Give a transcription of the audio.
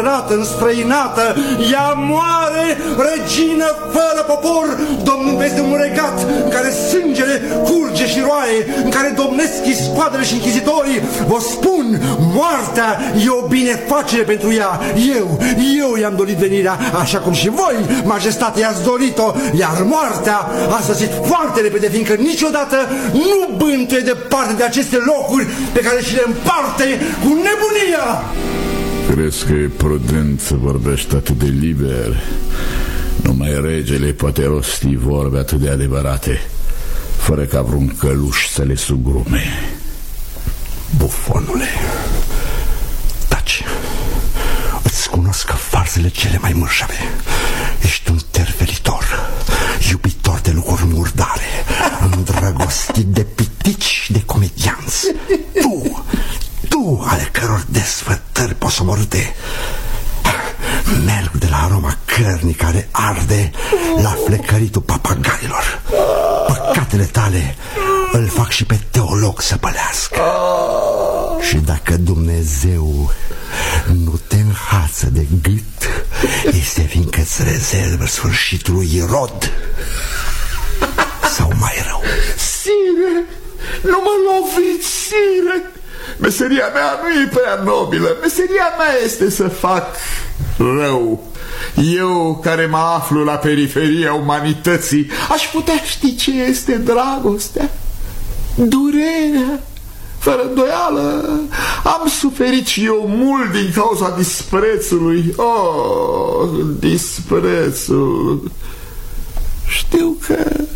înstrăinată, ea moare, regină fără popor, domnul peste un regat în care sângele curge și roaie, în care domnesc iscoadele și închizitorii. Vă spun, moartea e o binefacere pentru ea. Eu i-am dorit venirea, așa cum și voi, majestate, i-ați dorit-o, iar moartea a sosit foarte repede, fiindcă niciodată nu bântuie departe de aceste locuri pe care și le împarte cu nebunia. Crezi că e prudent să vorbești atât de liber? Numai regele poate rosti vorbe atât de adevărate, fără ca vreun căluș să le sugrume. Bufonule, taci. Îți cunosc farzele cele mai mărșave. Ești un terfelitor, iubitor de lucruri murdare, îndrăgostit de pitici, de comedianți. Tu, ale căror desfătări posomorâte merg de la aroma cărnii care arde la flecăritul papagailor. Păcatele tale îl fac și pe teolog să pălească. Și dacă Dumnezeu nu te înhață de gât, este fiindcă îți rezervă sfârșitul lui Irod. Sau mai rău. Sire, nu mă loviți, sire. Meseria mea nu e prea nobilă. Meseria mea este să fac rău. Eu, care mă aflu la periferia umanității, aș putea ști ce este dragostea, durerea. Fără îndoială, am suferit și eu mult din cauza disprețului. Oh, disprețul. Știu că